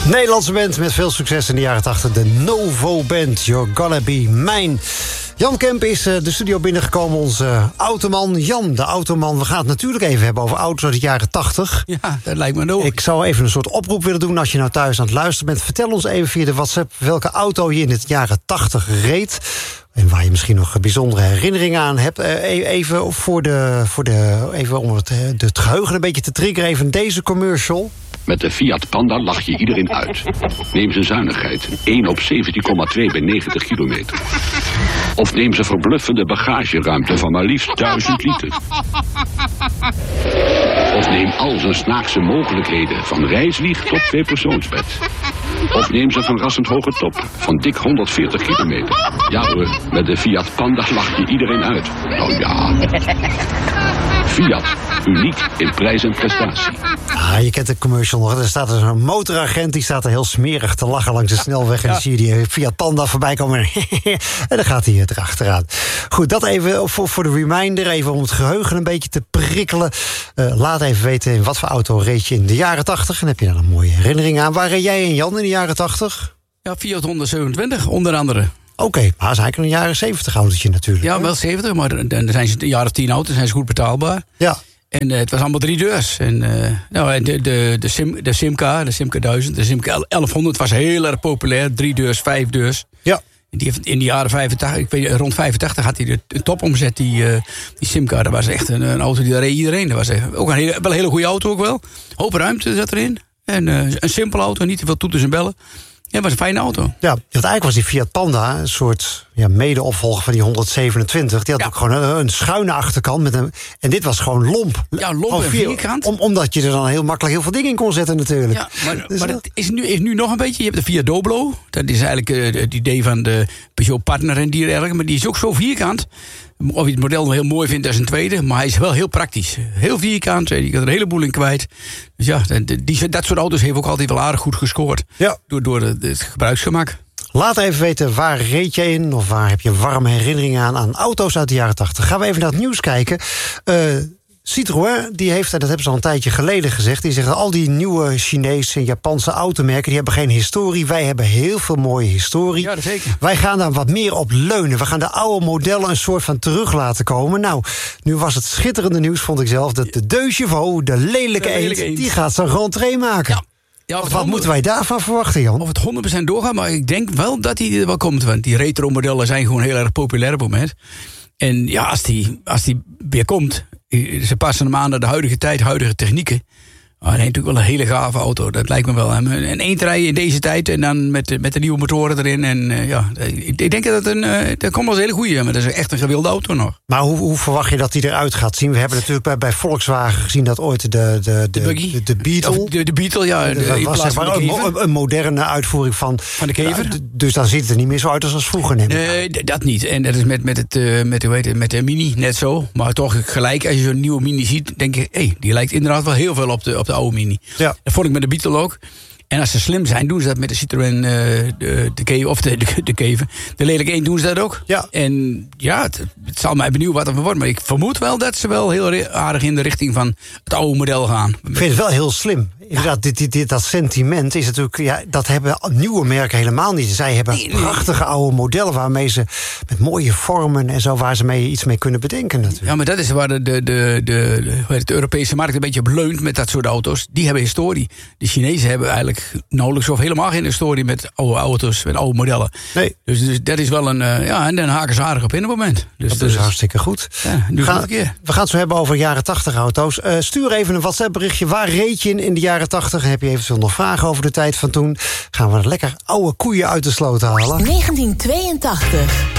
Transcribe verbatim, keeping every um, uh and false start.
Nederlandse band met veel succes in de jaren tachtig. De Novo Band, You're Gonna Be Mine. Jan Kemp is uh, de studio binnengekomen, onze uh, automan. Jan, de automan. We gaan het natuurlijk even hebben over auto's uit de jaren tachtig. Ja, dat lijkt me nodig. Ik zou even een soort oproep willen doen als je nou thuis aan het luisteren bent. Vertel ons even via de WhatsApp welke auto je in de jaren tachtig reed. En waar je misschien nog bijzondere herinneringen aan hebt. Uh, even, voor de, voor de, even om het, het geheugen een beetje te triggeren. Even deze commercial. Met de Fiat Panda lach je iedereen uit. Neem zijn zuinigheid. één op zeventien komma twee bij negentig kilometer. Of neem zijn verbluffende bagageruimte van maar liefst duizend liter. Of neem al zijn snaakse mogelijkheden van reiswieg tot tweepersoonsbed. Of neem zijn verrassend hoge top van dik honderdveertig kilometer. Ja hoor, met de Fiat Panda lach je iedereen uit. Nou ja. Fiat, uniek in prijs en prestatie. Ah, je kent de commercial nog. Er staat er een motoragent, die staat er heel smerig te lachen langs de snelweg. En dan zie je die Fiat Panda voorbij komen. En dan gaat hij erachteraan. Goed, dat even voor, voor de reminder. Even om het geheugen een beetje te prikkelen. Uh, laat even weten in wat voor auto reed je in de jaren tachtig. En heb je daar een mooie herinnering aan. Waar reed jij en Jan in de jaren tachtig? Ja, Fiat honderdzevenentwintig, onder andere. Oké, okay, maar dat is eigenlijk een jaren zeventig autootje natuurlijk. Ja, wel zeventig, maar dan zijn ze een jaar of tien oud, dan zijn ze goed betaalbaar. Ja. En uh, het was allemaal drie deurs. En uh, nou, de, de, de, Sim, de Simca, de Simca duizend, de Simca elfhonderd was heel erg populair. Drie deurs, vijf deurs. Ja. Die heeft in de jaren vijfentachtig, ik weet, rond vijfentachtig had hij de, de topomzet, die, uh, die Simca. Dat was echt een, een auto die daar reed iedereen. Dat was ook een hele, wel een hele goede auto ook wel. Hoop ruimte zat erin. En uh, een simpele auto, niet te veel toeters en bellen. Ja, het was een fijne auto. Ja, want eigenlijk was die Fiat Panda een soort ja, mede-opvolger van die honderdzevenentwintig. Die had ja. ook gewoon een, een schuine achterkant. Met een, en dit was gewoon lomp. Ja, lomp en vierkant. Om, omdat je er dan heel makkelijk heel veel dingen in kon zetten natuurlijk. Ja, maar, dus maar het is nu, is nu nog een beetje. Je hebt de Fiat Doblo. Dat is eigenlijk uh, het idee van de Peugeot Partner en dergelijke. Maar die is ook zo vierkant. Of je het model nog heel mooi vindt, dat is een tweede. Maar hij is wel heel praktisch. Heel vierkant. Je kan er een heleboel in kwijt. Dus ja, die, dat soort auto's heeft ook altijd wel aardig goed gescoord. Ja. Door, door het gebruiksgemak. Laat even weten, waar reed je in? Of waar heb je warme herinneringen aan, aan auto's uit de jaren tachtig? Gaan we even naar het nieuws kijken. Uh, Citroën, die heeft, en dat hebben ze al een tijdje geleden gezegd, die zeggen al die nieuwe Chinese en Japanse automerken, die hebben geen historie. Wij hebben heel veel mooie historie. Ja, dat zeker. Wij gaan daar wat meer op leunen. We gaan de oude modellen een soort van terug laten komen. Nou, nu was het schitterende nieuws, vond ik zelf, dat de Deux Chevaux, de lelijke, de lelijke eend, die gaat zijn rentree maken. Ja. Ja, wat honderd... moeten wij daarvan verwachten, Jan? Of het honderd procent doorgaat, maar ik denk wel dat hij er wel komt. Want die retro-modellen zijn gewoon heel erg populair op het moment. En ja, als die, als die weer komt, ze passen hem aan naar de huidige tijd, huidige technieken. Oh, hij heeft natuurlijk wel een hele gave auto, dat lijkt me wel. En één rijden in deze tijd en dan met, met de nieuwe motoren erin. En uh, ja, ik, ik denk dat het een, uh, dat komt wel een hele goeie, maar dat is echt een gewilde auto nog. Maar hoe, hoe verwacht je dat die eruit gaat zien? We hebben natuurlijk bij, bij Volkswagen gezien dat ooit de, de, de, de, de, de Beetle... De, de Beetle, ja. De, dat was zeg maar een, een moderne uitvoering van... Van de Kever. Nou, dus dan ziet het er niet meer zo uit als, als vroeger. Neem ik nee, d- dat niet. En dat is met, met, het, uh, met, hoe heet het, met de Mini net zo. Maar toch gelijk, als je zo'n nieuwe Mini ziet, denk je, hé, hey, die lijkt inderdaad wel heel veel op de, op de oude Mini. Ja. Dat vond ik met de Beetle ook. En als ze slim zijn, doen ze dat met de Citroën, uh, de, de Kever, of de, de, de Kever. De lelijke één doen ze dat ook. Ja. En ja, het, het zal mij benieuwd wat er van wordt. Maar ik vermoed wel dat ze wel heel aardig in de richting van het oude model gaan. Ik vind het wel heel slim. Inderdaad, dit, dit, dit, dat sentiment is natuurlijk... Ja, dat hebben nieuwe merken helemaal niet. Zij hebben nee, nee. prachtige oude modellen waarmee ze met mooie vormen en zo, waar ze mee iets mee kunnen bedenken natuurlijk. Ja, maar dat is waar de, de, de, de, de, de Europese markt een beetje op leunt met dat soort auto's. Die hebben historie. De Chinezen hebben eigenlijk nauwelijks of helemaal geen historie met oude auto's, met oude modellen. Nee. Dus, dus dat is wel een... Uh, ja, en dan haken ze aardig op in het moment. Dus dat is dus, hartstikke goed. Ja, we, gaan, we gaan het zo hebben over jaren tachtig auto's. Uh, stuur even een WhatsApp berichtje. Waar reed je in, in de jaren tachtig? Heb je eventueel nog vragen over de tijd van toen? Gaan we lekker oude koeien uit de sloot halen. negentien tweeëntachtig.